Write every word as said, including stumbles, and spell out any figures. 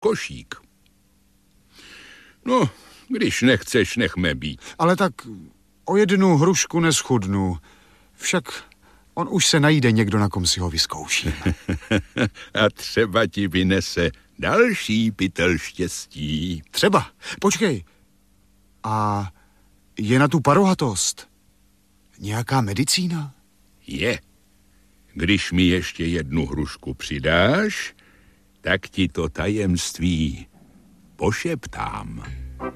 košík. No, když nechceš, nechme být. Ale tak o jednu hrušku neschudnu. Však on už se najde někdo, na kom si ho vyzkouším. A třeba ti vynese další pytel štěstí. Třeba. Počkej. A je na tu parohatost nějaká medicína? Je. Když mi ještě jednu hrušku přidáš, tak ti to tajemství pošeptám.